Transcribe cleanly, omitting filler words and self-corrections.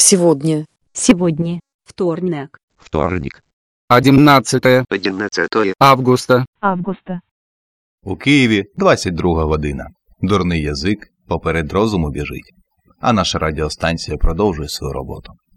Сегодня. Сегодня. Вторник. Вторник. 11 августа. Августа. У Києві 22 година. Дурний язик поперед розуму біжить. А наша радіостанція продовжує свою роботу.